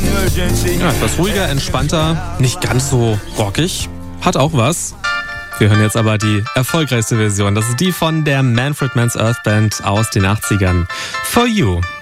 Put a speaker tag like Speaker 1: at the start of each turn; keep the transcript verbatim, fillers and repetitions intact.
Speaker 1: Ja, etwas ruhiger, entspannter, nicht ganz so rockig, hat auch was. Wir hören jetzt aber die erfolgreichste Version. Das ist die von der Manfred Mann's Earth Band aus den achtzigern. For You.